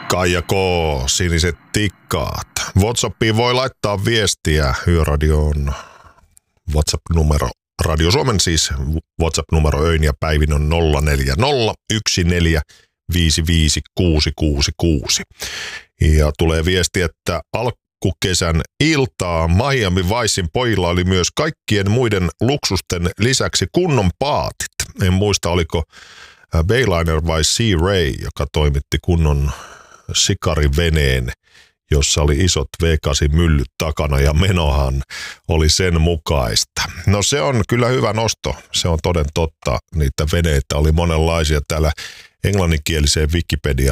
Kaija K, siniset tikkaat. WhatsAppiin voi laittaa viestiä. Yöradioon WhatsApp-numero. Radio Suomen siis WhatsApp-numero öin ja päivin on 0401455666. Ja tulee viesti, että alkukesän iltaa Miami Vicein pojilla oli myös kaikkien muiden luksusten lisäksi kunnon paatit. En muista, oliko Bayliner vai Sea Ray, joka toimitti kunnon sikariveneen, jossa oli isot V8-myllyt takana ja menohan oli sen mukaista. No se on kyllä hyvä nosto, se on toden totta. Niitä veneitä oli monenlaisia täällä englanninkieliseen Wikipediaan